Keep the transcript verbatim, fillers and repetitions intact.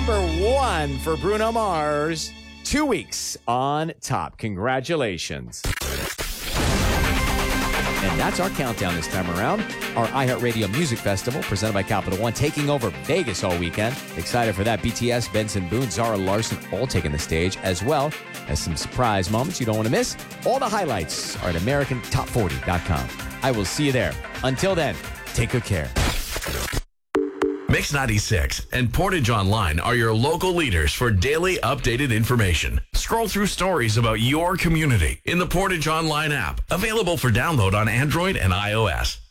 number one for Bruno Mars. Two weeks on top. Congratulations. And that's our countdown this time around. Our iHeartRadio Music Festival, presented by Capital One, taking over Vegas all weekend. Excited for that. B T S, Benson Boone, Zara Larson, all taking the stage, as well as some surprise moments you don't want to miss. All the highlights are at American Top forty dot com. I will see you there. Until then, take good care. Mix ninety-six and Portage Online are your local leaders for daily updated information. Scroll through stories about your community in the Portage Online app, available for download on Android and iOS.